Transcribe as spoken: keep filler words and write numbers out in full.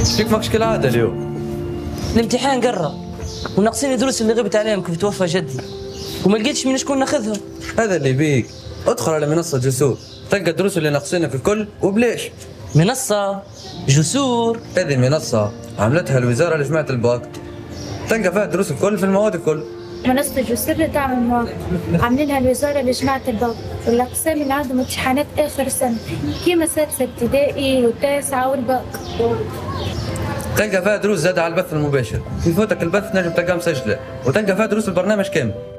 فيك ماكش كالعاده اليوم. الامتحان قرب وناقصين الدروس اللي غبت عليهم كيف توفى جدي، وما لقيتش من شكون ناخذهم. هذا اللي بيك، ادخل على منصه جسور تلقى الدروس اللي ناقصينك الكل وبليش. منصه جسور؟ هذه منصه عملتها الوزاره لجماعه الباك، تلقى فيها الدروس الكل في المواد الكل. منصة جسور اللي تعمل مواقع عاملينها الوزارة لجماعة الباك، والأقسام اللي عندهم امتحانات آخر سنة كيما سادسة ابتدائي والتاسعة والباك. تلقى فيها دروس زادة على البث المباشر، يفوتك البث نجم تلقاه مسجلة، وتلقى فيها دروس البرنامج كامل.